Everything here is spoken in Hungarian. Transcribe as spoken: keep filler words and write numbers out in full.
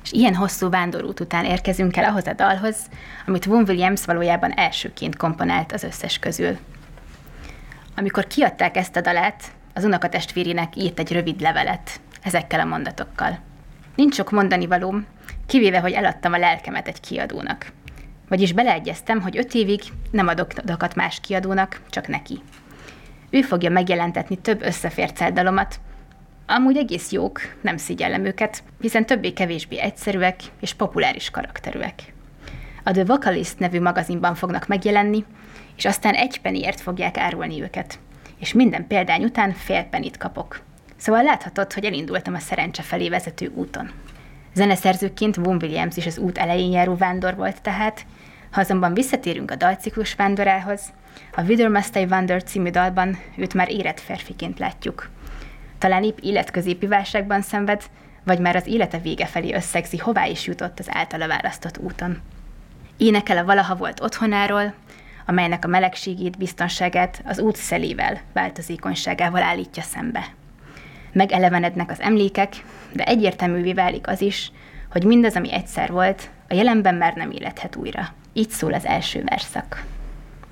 És ilyen hosszú vándorút után érkezünk el ahhoz a dalhoz, amit Vaughan Williams valójában elsőként komponált az összes közül. Amikor kiadták ezt a dalát, az unokatestvérének írt egy rövid levelet ezekkel a mondatokkal. Nincs sok mondani valóm, kivéve, hogy eladtam a lelkemet egy kiadónak. Vagyis beleegyeztem, hogy öt évig nem adok dakat más kiadónak, csak neki. Ő fogja megjelentetni több összefércelt dalomat, amúgy egész jók, nem szégyellem őket, hiszen többé-kevésbé egyszerűek és populáris karakterűek. A The Vocalist nevű magazinban fognak megjelenni, és aztán egy pennyért fogják árulni őket, és minden példány után fél pennyt kapok. Szóval láthatod, hogy elindultam a szerencse felé vezető úton. Zeneszerzőként Vaughan Williams is az út elején járó vándor volt tehát, ha azonban visszatérünk a dalciklus vándorához, a Whither Must I Wander című dalban őt már érett férfiként látjuk. Talán épp életközépi válságban szenved, vagy már az élete vége felé összegzi, hová is jutott az általa választott úton. Énekel a valaha volt otthonáról, amelynek a melegségét, biztonságát az út szelével, változékonyságával állítja szembe. Megelevenednek az emlékek, de egyértelművé válik az is, hogy mindaz, ami egyszer volt, a jelenben már nem élethet újra. Így szól az első verszak.